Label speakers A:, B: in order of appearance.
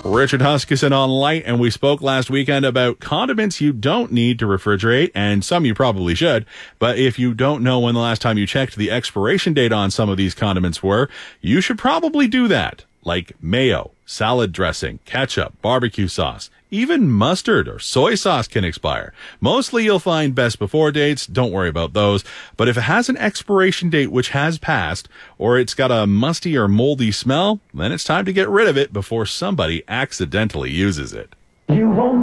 A: Richard Huskisson on Light, and we spoke last weekend about condiments you don't need to refrigerate, and some you probably should, but if you don't know when the last time you checked the expiration date on some of these condiments were, you should probably do that, like mayo, salad dressing, ketchup, barbecue sauce. Even mustard or soy sauce can expire. Mostly you'll find best before dates. Don't worry about those. But if it has an expiration date which has passed, or it's got a musty or moldy smell, then it's time to get rid of it before somebody accidentally uses it.